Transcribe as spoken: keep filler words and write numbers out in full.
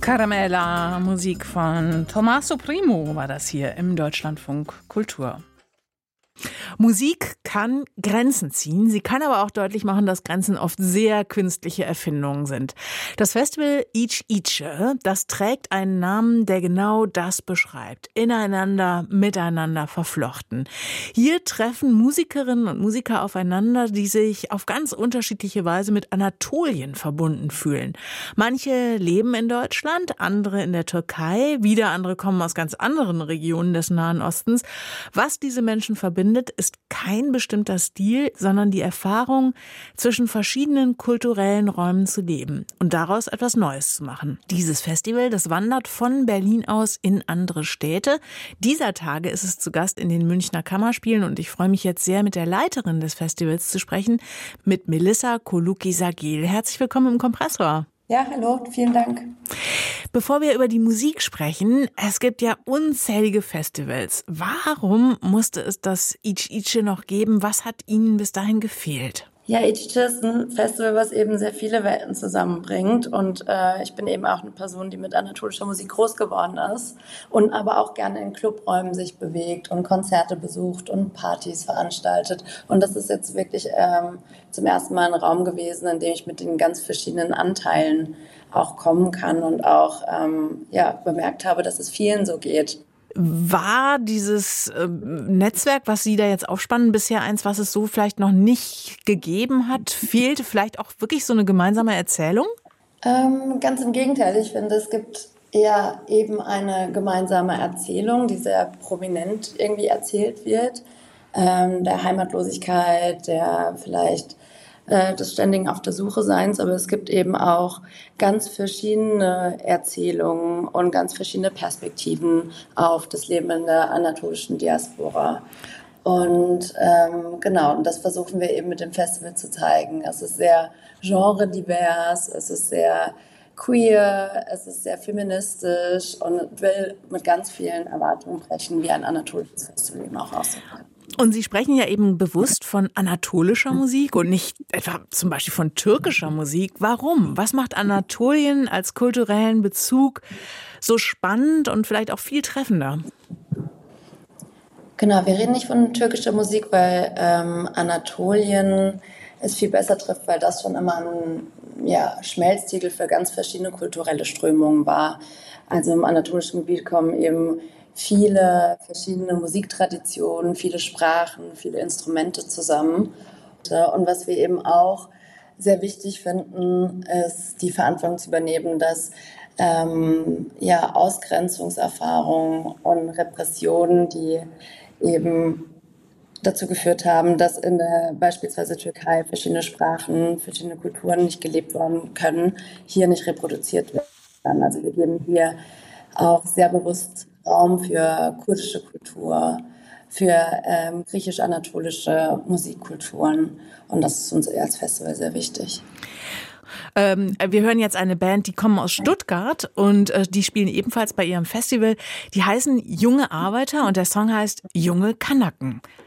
Caramella, Musik von Tommaso Primo war das hier im Deutschlandfunk Kultur. Musik kann Grenzen ziehen, sie kann aber auch deutlich machen, dass Grenzen oft sehr künstliche Erfindungen sind. Das Festival Ich Ice, das trägt einen Namen, der genau das beschreibt. Ineinander, miteinander verflochten. Hier treffen Musikerinnen und Musiker aufeinander, die sich auf ganz unterschiedliche Weise mit Anatolien verbunden fühlen. Manche leben in Deutschland, andere in der Türkei, wieder andere kommen aus ganz anderen Regionen des Nahen Ostens. Was diese Menschen verbindet, ist kein bestimmter Stil, sondern die Erfahrung, zwischen verschiedenen kulturellen Räumen zu leben und daraus etwas Neues zu machen. Dieses Festival, das wandert von Berlin aus in andere Städte. Dieser Tage ist es zu Gast in den Münchner Kammerspielen und ich freue mich jetzt sehr, mit der Leiterin des Festivals zu sprechen, mit Melissa Colucci-Sagil. Herzlich willkommen im Kompressor. Ja, hallo, vielen Dank. Bevor wir über die Musik sprechen, es gibt ja unzählige Festivals. Warum musste es das Ich Ice noch geben? Was hat Ihnen bis dahin gefehlt? Ja, Ich Ice ist ein Festival, was eben sehr viele Welten zusammenbringt und äh, ich bin eben auch eine Person, die mit anatolischer Musik groß geworden ist und aber auch gerne in Clubräumen sich bewegt und Konzerte besucht und Partys veranstaltet und das ist jetzt wirklich ähm, zum ersten Mal ein Raum gewesen, in dem ich mit den ganz verschiedenen Anteilen auch kommen kann und auch ähm, ja, bemerkt habe, dass es vielen so geht. War dieses äh, Netzwerk, was Sie da jetzt aufspannen, bisher eins, was es so vielleicht noch nicht gegeben hat? Fehlte vielleicht auch wirklich so eine gemeinsame Erzählung? Ähm, ganz im Gegenteil. Ich finde, es gibt eher eben eine gemeinsame Erzählung, die sehr prominent irgendwie erzählt wird. Ähm, der Heimatlosigkeit, der vielleicht äh, des ständigen Auf der Suche Seins. Aber es gibt eben auch ganz verschiedene Erzählungen und ganz verschiedene Perspektiven auf das Leben in der anatolischen Diaspora. Und ähm, genau, und das versuchen wir eben mit dem Festival zu zeigen. Es ist sehr genredivers, es ist sehr queer, es ist sehr feministisch und will mit ganz vielen Erwartungen brechen, wie ein anatolisches Festival eben auch aussehen kann. Und Sie sprechen ja eben bewusst von anatolischer Musik und nicht etwa zum Beispiel von türkischer Musik. Warum? Was macht Anatolien als kulturellen Bezug so spannend und vielleicht auch viel treffender? Genau, wir reden nicht von türkischer Musik, weil ähm, Anatolien es viel besser trifft, weil das schon immer ein ja, Schmelztiegel für ganz verschiedene kulturelle Strömungen war. Also im anatolischen Gebiet kommen eben viele verschiedene Musiktraditionen, viele Sprachen, viele Instrumente zusammen. Und was wir eben auch sehr wichtig finden, ist die Verantwortung zu übernehmen, dass ähm, ja, Ausgrenzungserfahrungen und Repressionen, die eben dazu geführt haben, dass in der beispielsweise Türkei verschiedene Sprachen, verschiedene Kulturen nicht gelebt werden können, hier nicht reproduziert werden. Also wir geben hier auch sehr bewusst Raum für kurdische Kultur, für ähm, griechisch-anatolische Musikkulturen. Und das ist uns als Festival sehr wichtig. Ähm, wir hören jetzt eine Band, die kommen aus Stuttgart und äh, die spielen ebenfalls bei ihrem Festival. Die heißen Junge Arbeiter und der Song heißt Junge Kanaken.